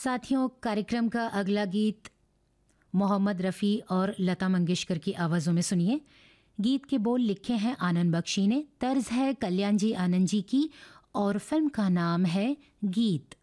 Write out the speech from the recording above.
साथियों, कार्यक्रम का अगला गीत मोहम्मद रफ़ी और लता मंगेशकर की आवाज़ों में सुनिए। गीत के बोल लिखे हैं आनंद बख्शी ने, तर्ज है कल्याण जी आनंद जी की और फिल्म का नाम है गीत।